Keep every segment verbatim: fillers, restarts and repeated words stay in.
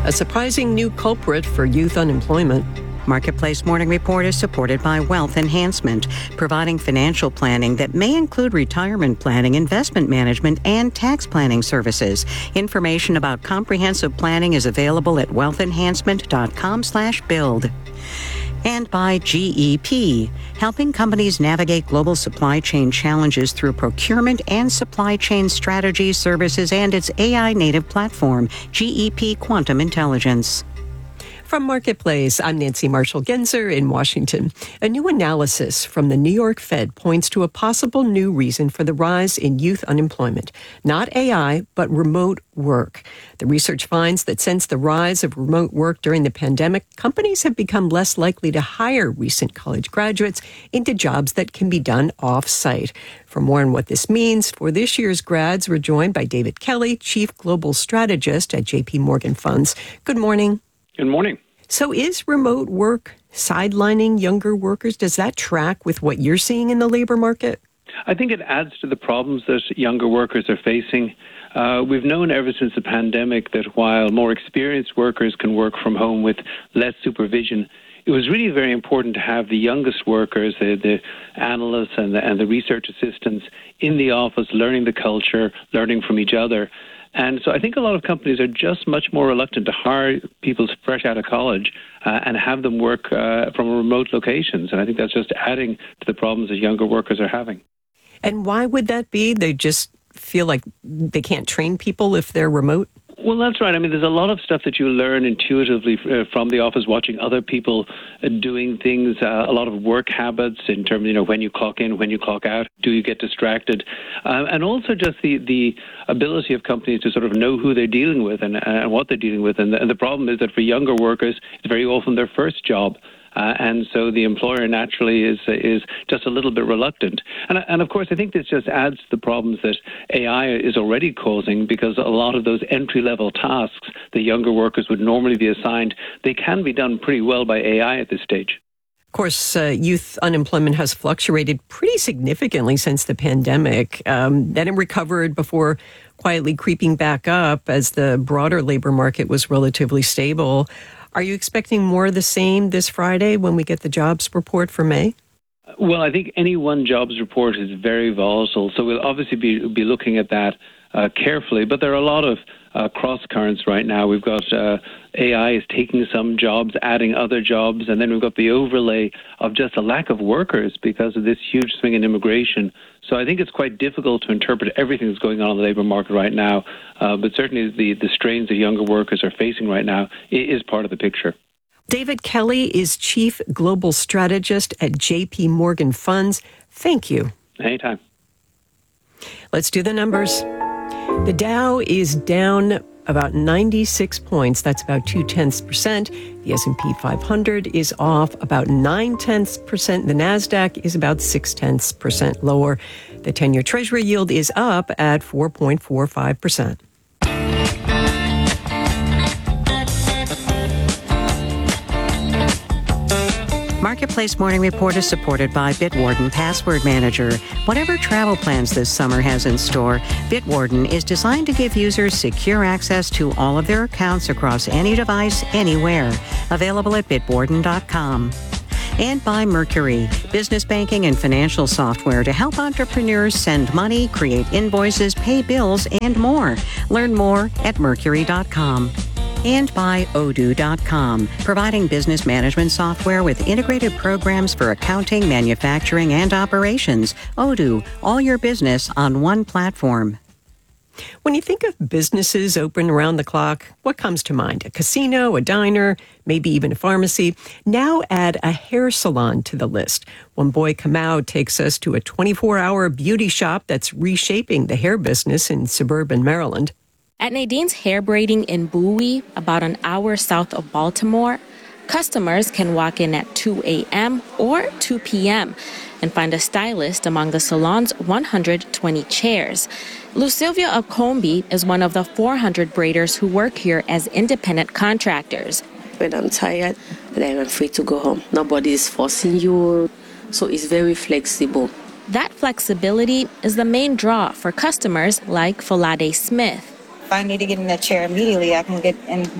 a surprising new culprit for youth unemployment. Marketplace Morning Report is supported by Wealth Enhancement, providing financial planning that may include retirement planning, investment management, and tax planning services. Information about comprehensive planning is available at wealth enhancement dot com slash build. And by G E P, helping companies navigate global supply chain challenges through procurement and supply chain strategy services and its A I-native platform, G E P Quantum Intelligence. From Marketplace, I'm Nancy Marshall-Genzer in Washington. A new analysis from the New York Fed points to a possible new reason for the rise in youth unemployment. Not A I, but remote work. The research finds that since the rise of remote work during the pandemic, companies have become less likely to hire recent college graduates into jobs that can be done off-site. For more on what this means, for this year's grads, we're joined by David Kelly, Chief Global Strategist at J P Morgan Funds. Good morning. Good morning. So is remote work sidelining younger workers? Does that track with what you're seeing in the labor market? I think it adds to the problems that younger workers are facing. Uh, we've known ever since the pandemic that while more experienced workers can work from home with less supervision, it was really very important to have the youngest workers, the, the analysts and the, and the research assistants in the office, learning the culture, learning from each other. And so I think a lot of companies are just much more reluctant to hire people fresh out of college uh, and have them work uh, from remote locations. And I think that's just adding to the problems that younger workers are having. And why would that be? They just feel like they can't train people if they're remote? Well, that's right. I mean, there's a lot of stuff that you learn intuitively uh, from the office, watching other people uh, doing things, uh, a lot of work habits in terms of, you know, when you clock in, when you clock out, do you get distracted? Uh, and also just the, the ability of companies to sort of know who they're dealing with and, and what they're dealing with. And the, and the problem is that for younger workers, it's very often their first job. Uh, and so the employer naturally is is just a little bit reluctant. And, and of course, I think this just adds to the problems that A I is already causing, because a lot of those entry-level tasks that younger workers would normally be assigned, they can be done pretty well by A I at this stage. Of course, uh, youth unemployment has fluctuated pretty significantly since the pandemic. Um, then it recovered before quietly creeping back up as the broader labor market was relatively stable. Are you expecting more of the same this Friday when we get the jobs report for May? Well, I think any one jobs report is very volatile, so we'll obviously be be looking at that uh, carefully. But there are a lot of uh, cross currents right now. We've got uh, A I is taking some jobs, adding other jobs, and then we've got the overlay of just a lack of workers because of this huge swing in immigration. So I think it's quite difficult to interpret everything that's going on in the labor market right now. Uh, but certainly the, the strains that younger workers are facing right now is part of the picture. David Kelly is Chief Global Strategist at J P Morgan Funds. Thank you. Anytime. Let's do the numbers. The Dow is down about ninety-six points. That's about two-tenths percent. The S and P five hundred is off about nine-tenths percent. The NASDAQ is about six-tenths percent lower. The ten-year Treasury yield is up at four point four five percent. Marketplace Morning Report is supported by Bitwarden Password Manager. Whatever travel plans this summer has in store, Bitwarden is designed to give users secure access to all of their accounts across any device, anywhere. Available at bitwarden dot com. And by Mercury, business banking and financial software to help entrepreneurs send money, create invoices, pay bills, and more. Learn more at mercury dot com. And by odoo dot com, providing business management software with integrated programs for accounting, manufacturing, and operations. Odoo, all your business on one platform. When you think of businesses open around the clock, what comes to mind? A casino, a diner, maybe even a pharmacy. Now add a hair salon to the list. One Boy Kamau takes us to a twenty-four hour beauty shop that's reshaping the hair business in suburban Maryland. At Nadine's Hair Braiding in Bowie, about an hour south of Baltimore, customers can walk in at two a.m. or two p.m. and find a stylist among the salon's one hundred twenty chairs. Lucilvia Okombi is one of the four hundred braiders who work here as independent contractors. When I'm tired, then I'm free to go home. Nobody is forcing you, so it's very flexible. That flexibility is the main draw for customers like Folade Smith. If I need to get in that chair immediately, I can get in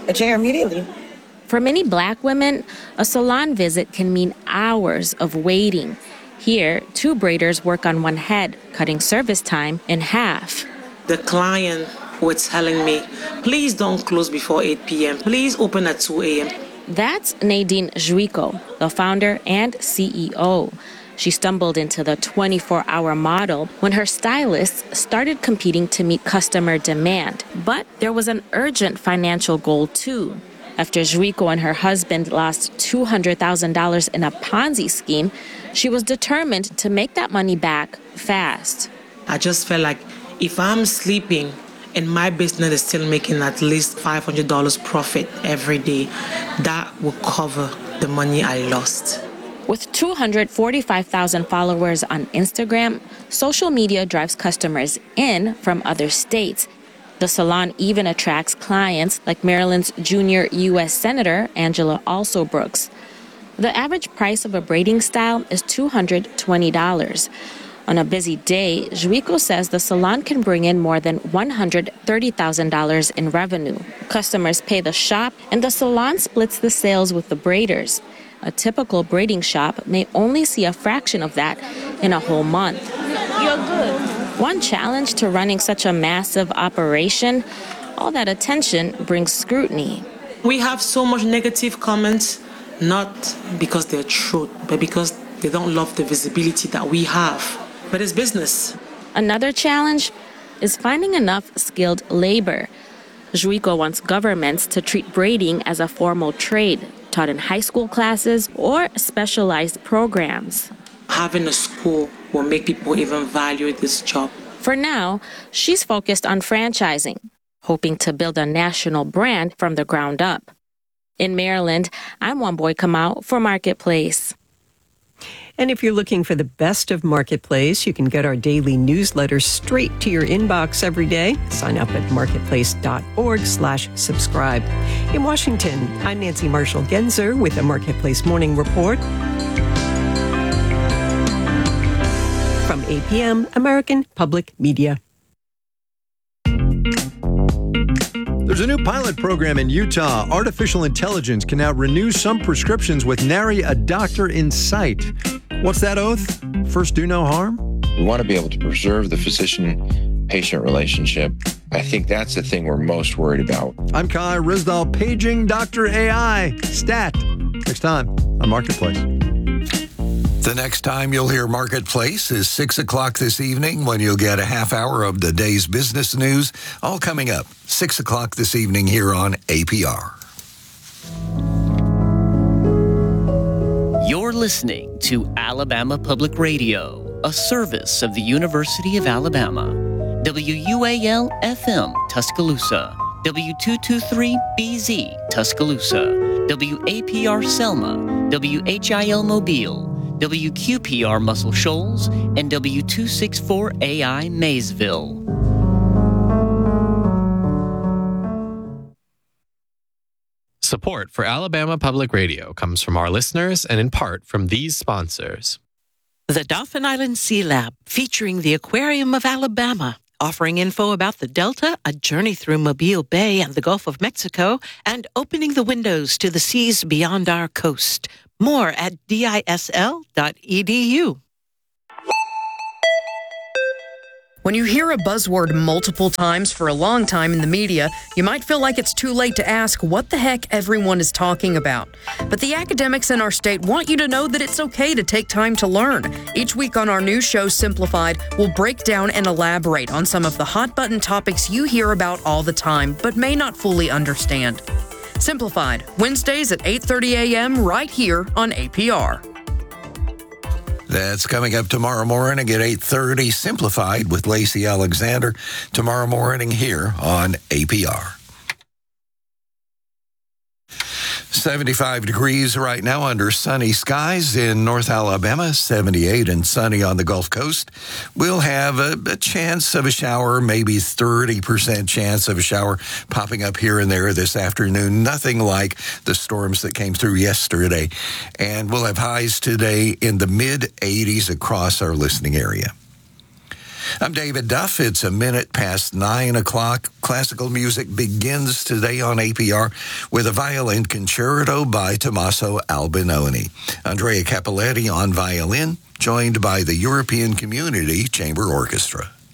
a chair immediately. For many Black women, a salon visit can mean hours of waiting. Here, two braiders work on one head, cutting service time in half. The client was telling me, please don't close before eight p.m. Please open at two a.m. That's Nadine Juico, the founder and C E O. She stumbled into the twenty-four hour model when her stylists started competing to meet customer demand. But there was an urgent financial goal, too. After Juico and her husband lost two hundred thousand dollars in a Ponzi scheme, she was determined to make that money back fast. I just felt like if I'm sleeping and my business is still making at least five hundred dollars profit every day, that will cover the money I lost. With two hundred forty-five thousand followers on Instagram, social media drives customers in from other states. The salon even attracts clients like Maryland's junior U S Senator Angela Alsobrooks. The average price of a braiding style is two hundred twenty dollars. On a busy day, Juico says the salon can bring in more than one hundred thirty thousand dollars in revenue. Customers pay the shop, and the salon splits the sales with the braiders. A typical braiding shop may only see a fraction of that in a whole month. You're good. One challenge to running such a massive operation, all that attention brings scrutiny. We have so much negative comments, not because they're true, but because they don't love the visibility that we have. But it's business. Another challenge is finding enough skilled labor. Juico wants governments to treat braiding as a formal trade, taught in high school classes or specialized programs. Having a school will make people even value this job. For now, she's focused on franchising, hoping to build a national brand from the ground up. In Maryland, I'm One Boy Kamau for Marketplace. And if you're looking for the best of Marketplace, you can get our daily newsletter straight to your inbox every day. Sign up at marketplace.org slash subscribe. In Washington, I'm Nancy Marshall Genzer with the Marketplace Morning Report. From A P M, American Public Media. There's a new pilot program in Utah. Artificial intelligence can now renew some prescriptions with nary a doctor in sight. What's that oath? First, do no harm? We want to be able to preserve the physician-patient relationship. I think that's the thing we're most worried about. I'm Kai Rizdal, paging Doctor A I. Stat. Next time on Marketplace. The next time you'll hear Marketplace is six o'clock this evening when you'll get a half hour of the day's business news, all coming up six o'clock this evening here on A P R. You're listening to Alabama Public Radio, a service of the University of Alabama. W U A L F M, Tuscaloosa. W two twenty-three B Z, Tuscaloosa. W A P R Selma. W H I L Mobile. W Q P R Muscle Shoals, and W two sixty-four A I Maysville. Support for Alabama Public Radio comes from our listeners and in part from these sponsors. The Dauphin Island Sea Lab, featuring the Aquarium of Alabama, offering info about the Delta, a journey through Mobile Bay and the Gulf of Mexico, and opening the windows to the seas beyond our coast. More at D I S L dot E D U. When you hear a buzzword multiple times for a long time in the media, you might feel like it's too late to ask what the heck everyone is talking about. But the academics in our state want you to know that it's okay to take time to learn. Each week on our new show, Simplified, we'll break down and elaborate on some of the hot-button topics you hear about all the time, but may not fully understand. Simplified, Wednesdays at eight thirty a.m. right here on A P R. That's coming up tomorrow morning at eight thirty, Simplified with Lacey Alexander, tomorrow morning here on A P R. seventy-five degrees right now under sunny skies in North Alabama, seventy-eight and sunny on the Gulf Coast. We'll have a, a chance of a shower, maybe thirty percent chance of a shower popping up here and there this afternoon. Nothing like the storms that came through yesterday. And we'll have highs today in the mid eighties across our listening area. I'm David Duff. It's a minute past nine o'clock. Classical music begins today on A P R with a violin concerto by Tommaso Albinoni. Andrea Capoletti on violin, joined by the European Community Chamber Orchestra.